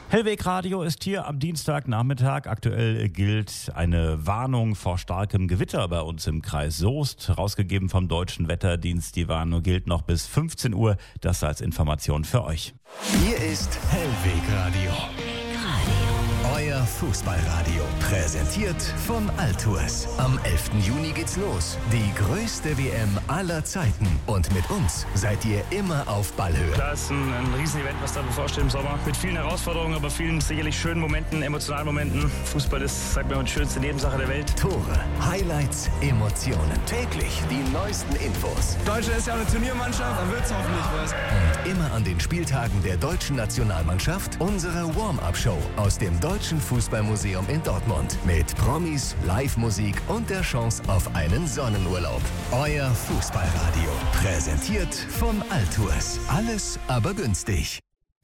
Hellweg Radio ist hier am Dienstagnachmittag. Aktuell gilt eine Warnung vor starkem Gewitter bei uns im Kreis Soest. Rausgegeben vom Deutschen Wetterdienst. Die Warnung gilt noch bis 15 Uhr. Das als Information für euch. Hier ist Hellweg Radio. Euer Fußballradio. Präsentiert von Altours. Am 11. Juni geht's los. Die größte WM aller Zeiten. Und mit uns seid ihr immer auf Ballhöhe. Da ist ein Riesenevent, was da bevorsteht im Sommer. Mit vielen Herausforderungen, aber vielen sicherlich schönen Momenten, emotionalen Momenten. Fußball ist, sagt man, die schönste Nebensache der Welt. Tore, Highlights, Emotionen. Täglich die neuesten Infos. Deutschland ist ja eine Turniermannschaft, dann wird's hoffentlich was. Und immer an den Spieltagen der deutschen Nationalmannschaft unsere Warm-Up-Show aus dem Deutschen Fußballmuseum in Dortmund. Mit Promis, Live-Musik und der Chance auf einen Sonnenurlaub. Euer Fußballradio. Präsentiert von Altours. Alles aber günstig.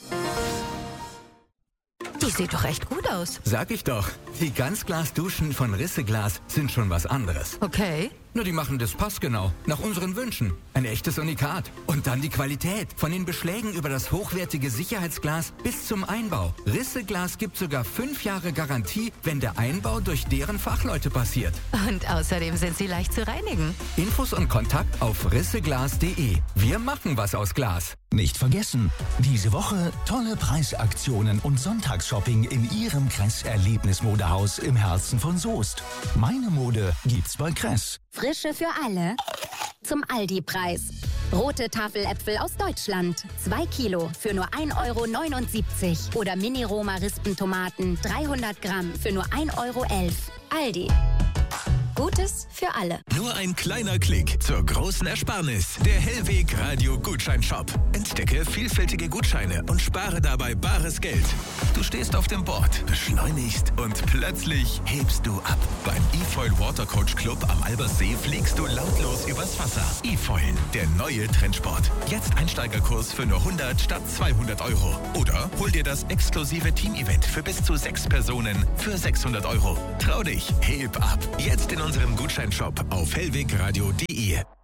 Die sieht doch echt gut aus. Sag ich doch. Die Ganzglas-Duschen von Risseglas sind schon was anderes. Okay. Nur die machen das passgenau, nach unseren Wünschen. Ein echtes Unikat. Und dann die Qualität. Von den Beschlägen über das hochwertige Sicherheitsglas bis zum Einbau. Risseglas gibt sogar 5 Jahre Garantie, wenn der Einbau durch deren Fachleute passiert. Und außerdem sind sie leicht zu reinigen. Infos und Kontakt auf risseglas.de. Wir machen was aus Glas. Nicht vergessen, diese Woche tolle Preisaktionen und Sonntagsshopping in Ihrem Kress-Erlebnismodehaus im Herzen von Soest. Meine Mode gibt's bei Kress. Frische für alle. Zum Aldi-Preis. Rote Tafeläpfel aus Deutschland. 2 Kilo für nur 1,79 €. Oder Mini-Roma-Rispentomaten 300 Gramm für nur 1,11 €. Aldi. Gutes für alle. Nur ein kleiner Klick zur großen Ersparnis. Der Hellweg Radio Gutscheinshop. Entdecke vielfältige Gutscheine und spare dabei bares Geld. Du stehst auf dem Board, beschleunigst und plötzlich hebst du ab. Beim eFoil Watercoach Club am Alberssee fliegst du lautlos übers Wasser. eFoil, der neue Trendsport. Jetzt Einsteigerkurs für nur 100 statt 200 €. Oder hol dir das exklusive Team-Event für bis zu 6 Personen für 600 €. Trau dich, heb ab. Jetzt in unserem Gutscheinshop auf hellwegradio.de.